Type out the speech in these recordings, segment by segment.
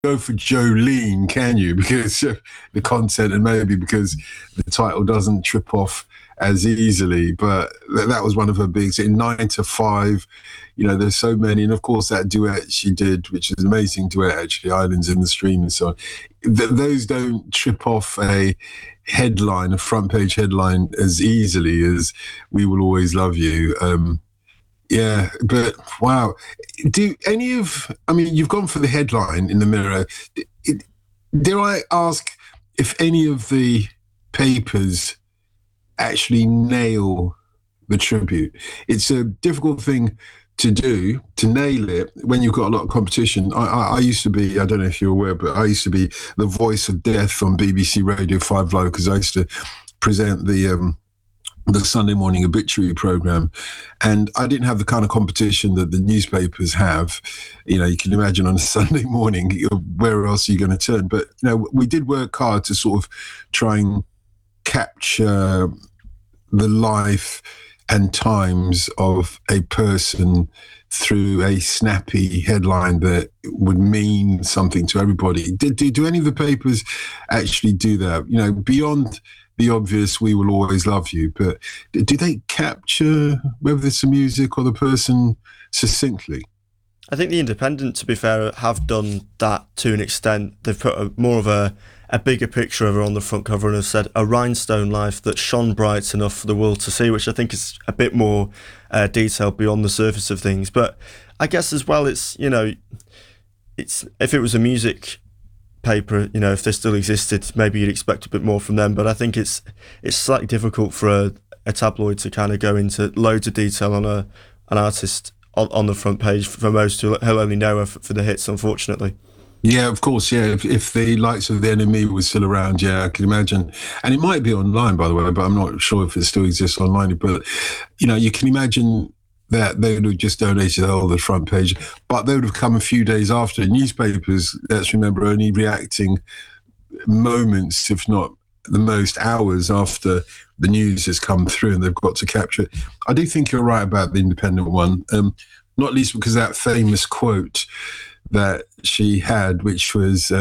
go for Jolene, can you? Because the content, and maybe because the title doesn't trip off as easily. But that was one of her bigs. In 9 to 5, there's so many. And of course, that duet she did, which is an amazing duet, actually, Islands in the Stream and so on. Those don't trip off a headline, a front page headline, as easily as We Will Always Love You. Yeah, but wow. You've gone for the headline in the Mirror. Dare I ask if any of the papers actually nail the tribute? It's a difficult thing to do, to nail it, when you've got a lot of competition. I used to be, I don't know if you're aware, but I used to be the voice of death on BBC Radio 5 Live, because I used to present the Sunday morning obituary program, and I didn't have the kind of competition that the newspapers have. You can imagine on a Sunday morning, where else are you going to turn? But we did work hard to sort of try and capture the life and times of a person through a snappy headline that would mean something to everybody. Do any of the papers actually do that? Beyond the obvious, We Will Always Love You, but do they capture whether it's the music or the person succinctly? I think the Independent, to be fair, have done that to an extent. They've put more of a bigger picture of her on the front cover and have said a rhinestone life that shone bright enough for the world to see, which I think is a bit more detailed beyond the surface of things. But I guess as well, it's if it was a music paper, if they still existed, maybe you'd expect a bit more from them. But I think it's slightly difficult for a tabloid to kind of go into loads of detail on an artist on the front page for most who'll only know her for the hits, unfortunately. Yeah, of course. Yeah, if the likes of the NME was still around, yeah, I can imagine. And it might be online, by the way, but I'm not sure if it still exists online. But, you can imagine that they would have just donated all the front page, but they would have come a few days after. Newspapers, let's remember, only reacting moments, if not the most, hours after the news has come through, and they've got to capture it. I do think you're right about the Independent one, not least because that famous quote that she had, which was,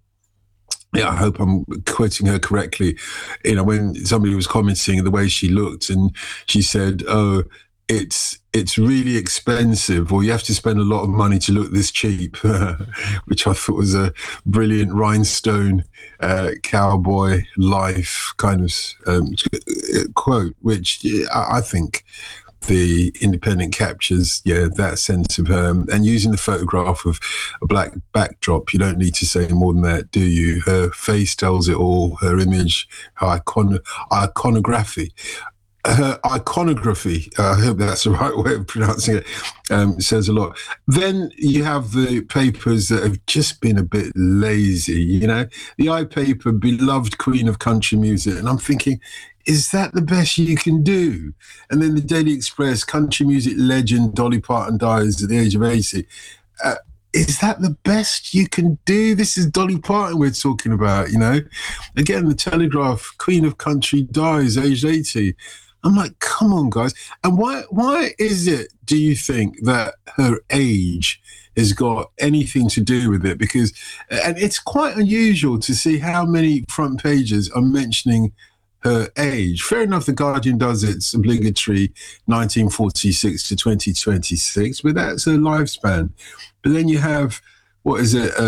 I hope I'm quoting her correctly, when somebody was commenting the way she looked, and she said, "Oh, it's really expensive, or you have to spend a lot of money to look this cheap," which I thought was a brilliant rhinestone cowboy life kind of quote, which I think the Independent captures, that sense of her. And using the photograph of a black backdrop, you don't need to say more than that, do you? Her face tells it all, her image, her iconography. Her iconography, I hope that's the right way of pronouncing it, says a lot. Then you have the papers that have just been a bit lazy, the I-Paper, beloved queen of country music. And I'm thinking, is that the best you can do? And then the Daily Express, country music legend Dolly Parton dies at the age of 80. Is that the best you can do? This is Dolly Parton we're talking about, Again, the Telegraph, queen of country, dies aged 80. I'm like, come on, guys. And why is it, do you think, that her age has got anything to do with it? Because, and it's quite unusual to see how many front pages are mentioning her age. Fair enough, The Guardian does its obligatory 1946 to 2026, but that's her lifespan. But then you have, what is it,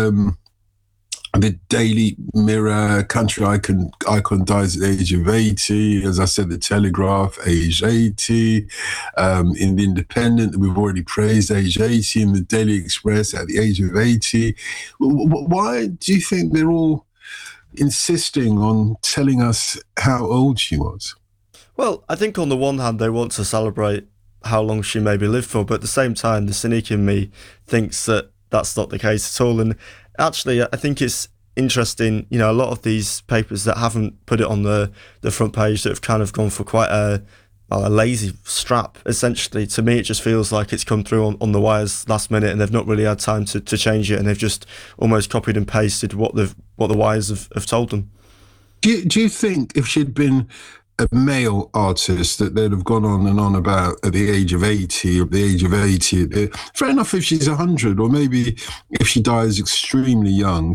the Daily Mirror, country icon dies at the age of 80. As I said, the Telegraph, age 80. In the Independent, we've already praised age 80. In the Daily Express, at the age of 80. Why do you think they're all insisting on telling us how old she was? Well, I think on the one hand, they want to celebrate how long she maybe lived for, but at the same time, the cynic in me thinks that that's not the case at all. And actually, I think it's interesting, a lot of these papers that haven't put it on the front page, that have kind of gone for quite a lazy strap, essentially. To me, it just feels like it's come through on the wires last minute, and they've not really had time to change it, and they've just almost copied and pasted what the wires have told them. Do you think if she'd been a male artist that they'd have gone on and on about at the age of 80, or the age of 80. Fair enough if she's 100, or maybe if she dies extremely young.